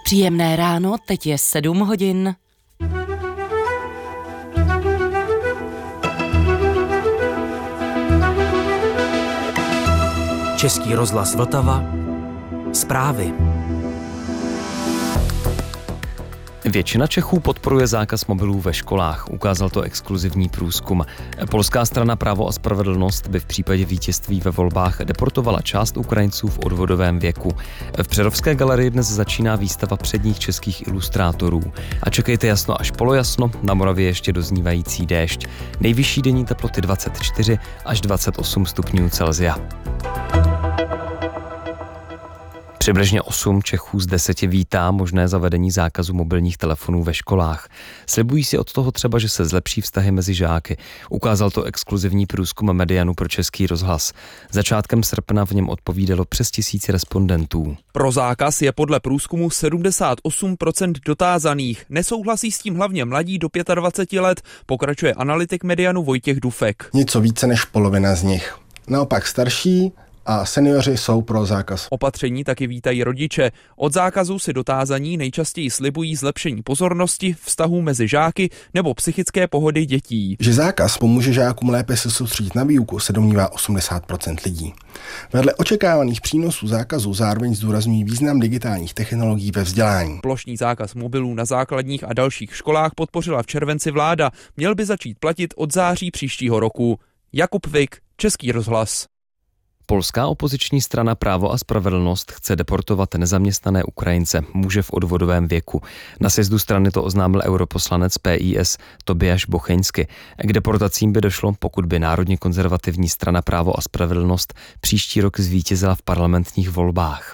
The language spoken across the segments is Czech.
Příjemné ráno, teď je 7 hodin. Český rozhlas Vltava. Zprávy. Většina Čechů podporuje zákaz mobilů ve školách, ukázal to exkluzivní průzkum. Polská strana Právo a spravedlnost by v případě vítězství ve volbách deportovala část Ukrajinců v odvodovém věku. V Přerovské galerii dnes začíná výstava předních českých ilustrátorů. A čekejte jasno až polojasno, na Moravě ještě doznívající déšť. Nejvyšší denní teploty 24 až 28 stupňů Celsia. Přibližně 8 Čechů z 10 vítá možné zavedení zákazu mobilních telefonů ve školách. Slibují si od toho třeba, že se zlepší vztahy mezi žáky. Ukázal to exkluzivní průzkum Medianu pro Český rozhlas. Začátkem srpna v něm odpovídalo přes 1000 respondentů. Pro zákaz je podle průzkumu 78% dotázaných. Nesouhlasí s tím hlavně mladí do 25 let, pokračuje analytik Medianu Vojtěch Dufek. Něco více než polovina z nich. Naopak starší a seniori jsou pro zákaz. Opatření taky vítají rodiče. Od zákazu si dotázaní nejčastěji slibují zlepšení pozornosti, vztahů mezi žáky nebo psychické pohody dětí. Že zákaz pomůže žákům lépe se soustředit na výuku, se domnívá 80% lidí. Vedle očekávaných přínosů zákazu zároveň zdůrazňují význam digitálních technologií ve vzdělání. Plošný zákaz mobilů na základních a dalších školách podpořila v červenci vláda. Měl by začít platit od září příštího roku. Jakub Vik, Český rozhlas. Polská opoziční strana Právo a spravedlnost chce deportovat nezaměstnané Ukrajince, muže v odvodovém věku. Na sjezdu strany to oznámil europoslanec PiS Tobiasz Bocheňsky. K deportacím by došlo, pokud by národně konzervativní strana Právo a spravedlnost příští rok zvítězila v parlamentních volbách.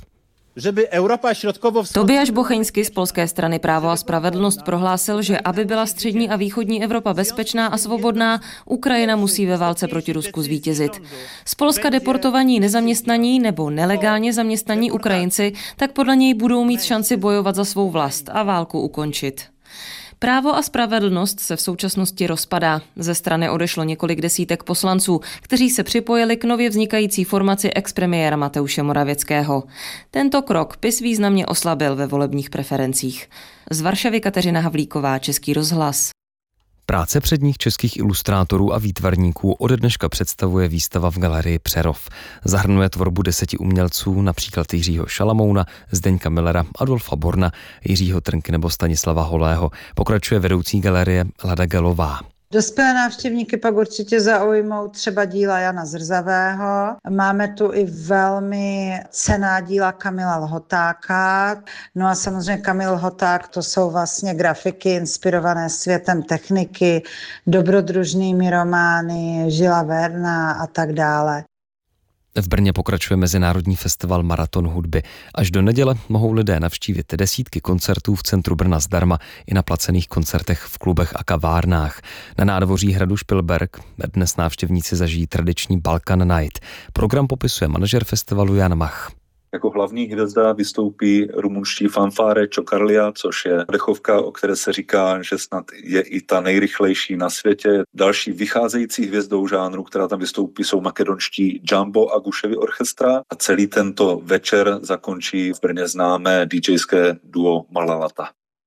Tobiasz Bocheňsky z polské strany Právo a spravedlnost prohlásil, že aby byla střední a východní Evropa bezpečná a svobodná, Ukrajina musí ve válce proti Rusku zvítězit. Z Polska deportovaní nezaměstnaní nebo nelegálně zaměstnaní Ukrajinci tak podle něj budou mít šanci bojovat za svou vlast a válku ukončit. Právo a spravedlnost se v současnosti rozpadá. Ze strany odešlo několik desítek poslanců, kteří se připojili k nově vznikající formaci expremiéra Mateuše Morawieckiego. Tento krok PiS významně oslabil ve volebních preferencích. Z Varšavy Kateřina Havlíková, Český rozhlas. Práce předních českých ilustrátorů a výtvarníků ode dneška představuje výstava v galerii Přerov. Zahrnuje tvorbu 10 umělců, například Jiřího Šalamouna, Zdeňka Millera, Adolfa Borna, Jiřího Trnky nebo Stanislava Holého. Pokračuje vedoucí galerie Lada Gelová. Dospělé návštěvníky pak určitě zaujmou třeba díla Jana Zrzavého. Máme tu i velmi cenná díla Kamila Lhotáka. No a samozřejmě Kamil Lhoták, to jsou vlastně grafiky inspirované světem techniky, dobrodružnými romány, Žila Verna a tak dále. V Brně pokračuje mezinárodní festival Maraton hudby. Až do neděle mohou lidé navštívit desítky koncertů v centru Brna zdarma i na placených koncertech v klubech a kavárnách. Na nádvoří hradu Špilberk dnes návštěvníci zažijí tradiční Balkan Night. Program popisuje manažer festivalu Jan Mach. Jako hlavní hvězda vystoupí rumunští fanfáre Csokarlia, což je dechovka, o které se říká, že snad je i ta nejrychlejší na světě. Další vycházející hvězdou žánru, která tam vystoupí, jsou makedonští Jumbo a Guševi orchestra. A celý tento večer zakončí v Brně známé DJské duo Malalata.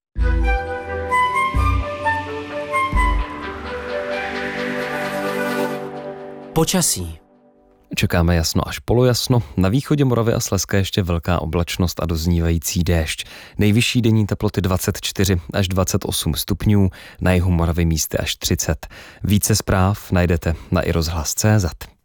Počasí. Čekáme jasno až polojasno, na východě Moravy a Slezské ještě velká oblačnost a doznívající déšť. Nejvyšší denní teploty 24 až 28 stupňů, na jihu Moravy místy až 30. Více zpráv najdete na iRozhlas.cz.